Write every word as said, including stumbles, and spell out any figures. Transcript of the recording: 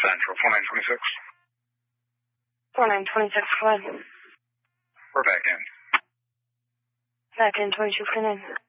Central, four nine two six. four nine two six, go ahead. We're back in. Back in twenty-two forty-nine.